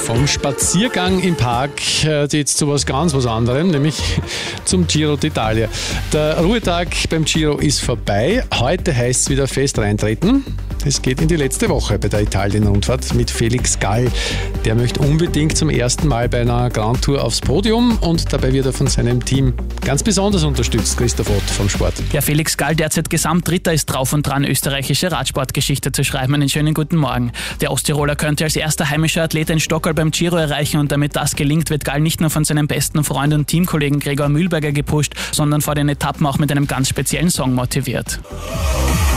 Vom Spaziergang im Park jetzt zu was ganz was anderem, nämlich zum Giro d'Italia. Der Ruhetag beim Giro ist vorbei. Heute heißt es wieder fest reintreten. Es geht in die letzte Woche bei der Italien-Rundfahrt mit Felix Gall. Der möchte unbedingt zum ersten Mal bei einer Grand Tour aufs Podium und dabei wird er von seinem Team ganz besonders unterstützt. Christoph Ott vom Sport. Ja, Felix Gall, derzeit Gesamtdritter, ist drauf und dran, österreichische Radsportgeschichte zu schreiben. Einen schönen guten Morgen. Der Osttiroler könnte als erster heimischer Athlet in Stockholm beim Giro erreichen und damit das gelingt, wird Gall nicht nur von seinem besten Freund und Teamkollegen Gregor Mühlberger gepusht, sondern vor den Etappen auch mit einem ganz speziellen Song motiviert.